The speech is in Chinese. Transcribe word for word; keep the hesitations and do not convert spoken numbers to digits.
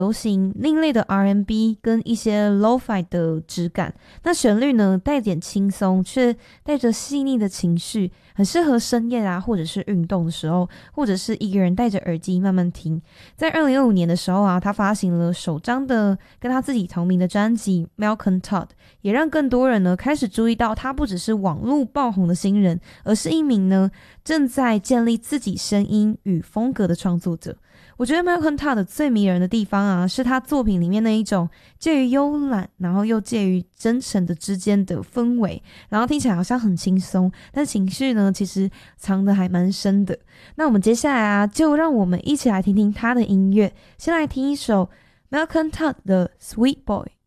流行另类的 R and B 跟一些 Lo-Fi 的质感，那旋律呢带点轻松，却带着细腻的情绪，很适合深夜啊，或者是运动的时候，或者是一个人戴着耳机慢慢听。在二零二五年的时候啊，他发行了首张的跟他自己同名的专辑 Malcolm Todd， 也让更多人呢开始注意到他不只是网络爆红的新人，而是一名呢正在建立自己声音与风格的创作者。我觉得 Malcolm Todd 最迷人的地方啊，是他作品里面那一种介于慵懒，然后又介于真诚的之间的氛围，然后听起来好像很轻松，但情绪呢其实藏得还蛮深的。那我们接下来啊，就让我们一起来听听他的音乐，先来听一首 Malcolm Todd 的 Sweet Boy。